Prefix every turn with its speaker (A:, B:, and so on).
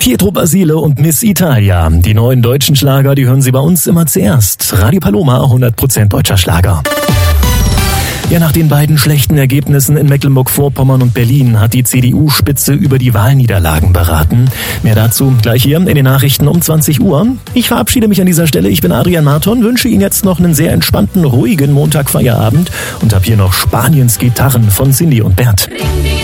A: Pietro Basile und Miss Italia. Die neuen deutschen Schlager, die hören Sie bei uns immer zuerst. Radio Paloma, 100% deutscher Schlager. Ja, nach den beiden schlechten Ergebnissen in Mecklenburg-Vorpommern und Berlin hat die CDU-Spitze über die Wahlniederlagen beraten. Mehr dazu gleich hier in den Nachrichten um 20 Uhr. Ich verabschiede mich an dieser Stelle. Ich bin Adrian Marton, wünsche Ihnen jetzt noch einen sehr entspannten, ruhigen Montagfeierabend und habe hier noch Spaniens Gitarren von Cindy und Bert.